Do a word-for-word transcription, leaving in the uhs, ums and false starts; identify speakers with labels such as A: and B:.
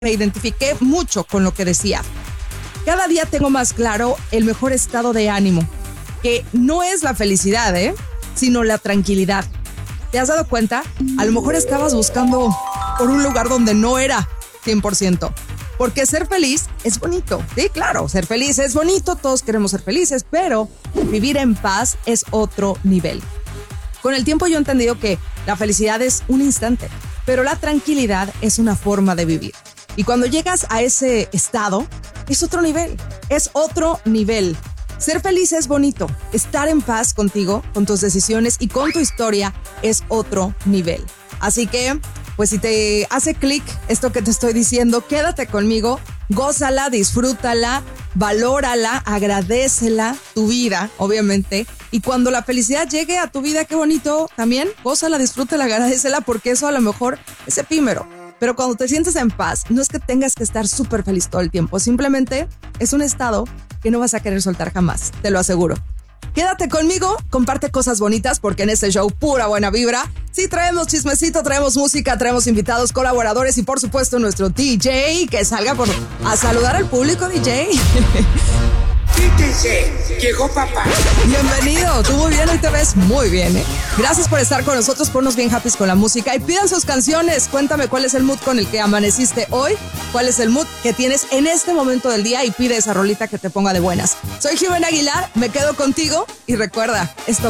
A: me identifiqué mucho con lo que decía. Cada día tengo más claro el mejor estado de ánimo, que no es la felicidad, ¿eh? Sino la tranquilidad. ¿Te has dado cuenta? A lo mejor estabas buscando por un lugar donde no era cien por ciento. Porque ser feliz es bonito. Sí, claro, ser feliz es bonito, todos queremos ser felices, pero vivir en paz es otro nivel. Con el tiempo yo he entendido que la felicidad es un instante, pero la tranquilidad es una forma de vivir. Y cuando llegas a ese estado, es otro nivel, es otro nivel. Ser feliz es bonito, estar en paz contigo, con tus decisiones y con tu historia es otro nivel. Así que, pues si te hace clic esto que te estoy diciendo, quédate conmigo, gózala, disfrútala, valórala, agradécela, tu vida, obviamente. Y cuando la felicidad llegue a tu vida, qué bonito, también gózala, disfrútala, agradécela, porque eso a lo mejor es efímero. Pero cuando te sientes en paz, no es que tengas que estar súper feliz todo el tiempo, simplemente es un estado que no vas a querer soltar jamás, te lo aseguro. Quédate conmigo, comparte cosas bonitas porque en este show pura buena vibra. Sí, traemos chismecito, traemos música, traemos invitados, colaboradores y por supuesto nuestro D J que salga por a saludar al público, D J.
B: Quítense, llegó papá.
A: Bienvenido, tú muy bien, hoy te ves muy bien, ¿eh? Gracias por estar con nosotros, ponnos bien happy con la música y pidan sus canciones. Cuéntame cuál es el mood con el que amaneciste hoy, cuál es el mood que tienes en este momento del día y pide esa rolita que te ponga de buenas. Soy Jimena Aguilar, me quedo contigo y recuerda, esto